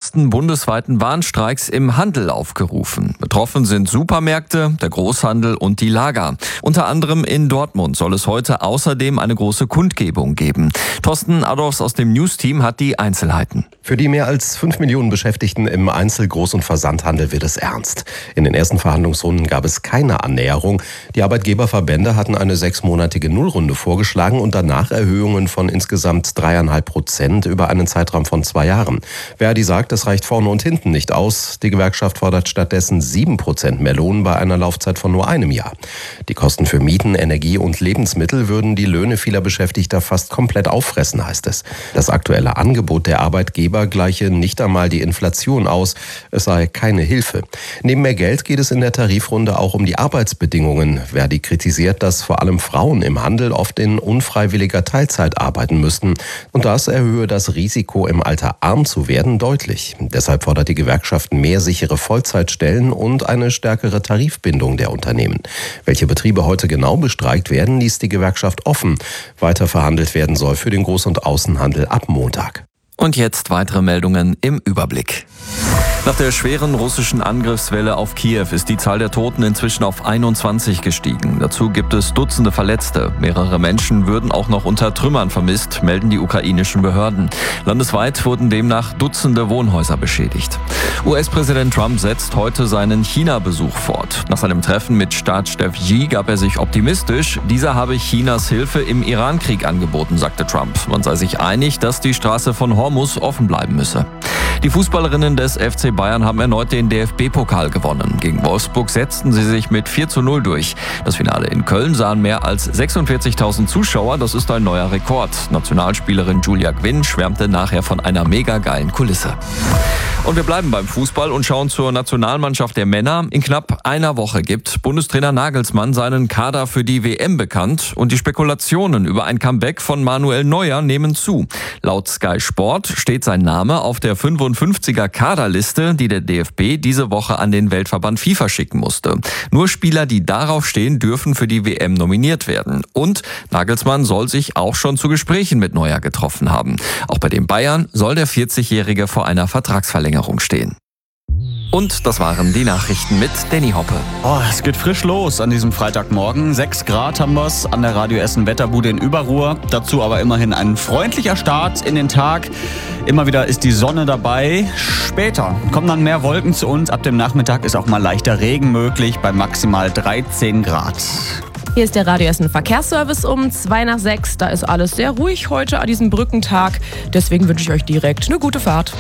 ersten bundesweiten Warnstreiks im Handel aufgerufen. Betroffen sind Supermärkte, der Großhandel und die Lager. Unter anderem in Dortmund soll es heute außerdem eine große Kundgebung geben. Thorsten Adolfs aus dem News-Team hat die Einzelheiten. Für die mehr als 5 Millionen Beschäftigten im Einzel-, Groß- und Versandhandel wird es ernst. In den ersten Verhandlungsrunden gab es keine Annäherung. Die Arbeitgeberverbände hatten eine 6-monatige Nullrunde vorgeschlagen und danach Erhöhungen von insgesamt 3,5% über einen Zeitraum von 2 Jahren. Verdi sagt, es reicht vorne und hinten nicht aus. Die Gewerkschaft fordert stattdessen 7% mehr Lohn bei einer Laufzeit von nur einem Jahr. Die Kosten für Mieten, Energie und Lebensmittel würden die Löhne vieler Beschäftigter fast komplett auffressen, heißt es. Das aktuelle Angebot der Arbeitgeber gleiche nicht einmal die Inflation aus. Es sei keine Hilfe. Neben mehr Geld geht es in der Tarifrunde auch um die Arbeitsbedingungen. Verdi kritisiert, dass vor allem Frauen im Handel oft in unfreiwilliger Teilzeit arbeiten müssten. Und das erhöhe das Risiko, im Alter arm zu werden, deutlich. Deshalb fordert die Gewerkschaft mehr sichere Vollzeitstellen und eine stärkere Tarifbindung der Unternehmen. Welche Betriebe heute genau bestreikt werden, ließ die Gewerkschaft offen. Weiter verhandelt werden soll für den Groß- und Außenhandel ab Montag. Und jetzt weitere Meldungen im Überblick. Nach der schweren russischen Angriffswelle auf Kiew ist die Zahl der Toten inzwischen auf 21 gestiegen. Dazu gibt es Dutzende Verletzte. Mehrere Menschen würden auch noch unter Trümmern vermisst, melden die ukrainischen Behörden. Landesweit wurden demnach Dutzende Wohnhäuser beschädigt. US-Präsident Trump setzt heute seinen China-Besuch fort. Nach seinem Treffen mit Staatschef Xi gab er sich optimistisch. Dieser habe Chinas Hilfe im Iran-Krieg angeboten, sagte Trump. Man sei sich einig, dass die Straße von Hormuz offen bleiben müsse. Die Fußballerinnen des FC Bayern haben erneut den DFB-Pokal gewonnen. Gegen Wolfsburg setzten sie sich mit 4:0 durch. Das Finale in Köln sahen mehr als 46.000 Zuschauer. Das ist ein neuer Rekord. Nationalspielerin Julia Gwynn schwärmte nachher von einer mega geilen Kulisse. Und wir bleiben beim Fußball und schauen zur Nationalmannschaft der Männer. In knapp einer Woche gibt Bundestrainer Nagelsmann seinen Kader für die WM bekannt. Und die Spekulationen über ein Comeback von Manuel Neuer nehmen zu. Laut Sky Sport steht sein Name auf der 55er Kaderliste, die der DFB diese Woche an den Weltverband FIFA schicken musste. Nur Spieler, die darauf stehen, dürfen für die WM nominiert werden. Und Nagelsmann soll sich auch schon zu Gesprächen mit Neuer getroffen haben. Auch bei den Bayern soll der 40-Jährige vor einer Vertragsverlängerung stehen. Und das waren die Nachrichten mit Danny Hoppe. Es geht frisch los an diesem Freitagmorgen. 6 Grad haben wir's an der Radio Essen Wetterbude in Überruhr. Dazu aber immerhin ein freundlicher Start in den Tag. Immer wieder ist die Sonne dabei. Später kommen dann mehr Wolken zu uns. Ab dem Nachmittag ist auch mal leichter Regen möglich bei maximal 13 Grad. Hier ist der Radio Essen Verkehrsservice um 5:02. Da ist alles sehr ruhig heute an diesem Brückentag. Deswegen wünsche ich euch direkt eine gute Fahrt.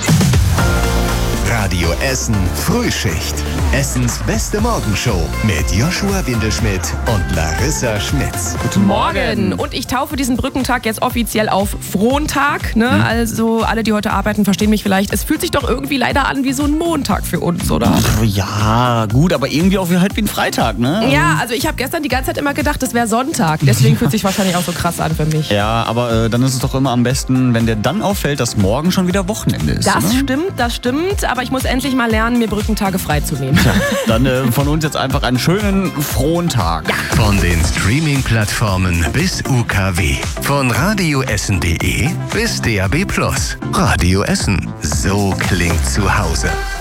Radio Essen Frühschicht. Essens beste Morgenshow mit Joshua Windelschmidt und Larissa Schmitz. Guten Morgen. Und ich taufe diesen Brückentag jetzt offiziell auf Frontag. Ne? Also alle, die heute arbeiten, verstehen mich vielleicht. Es fühlt sich doch irgendwie leider an wie so ein Montag für uns, oder? Ja, gut, aber irgendwie auch halt wie ein Freitag, ne? Ja, also ich habe gestern die ganze Zeit immer gedacht, das wäre Sonntag. Deswegen fühlt sich wahrscheinlich auch so krass an für mich. Ja, aber dann ist es doch immer am besten, wenn dir dann auffällt, dass morgen schon wieder Wochenende ist. Das stimmt. Aber ich muss endlich mal lernen, mir Brückentage freizunehmen. Ja, dann von uns jetzt einfach einen schönen, frohen Tag. Ja. Von den Streaming-Plattformen bis UKW. Von radioessen.de bis DAB+. Radio Essen. So klingt zu Hause.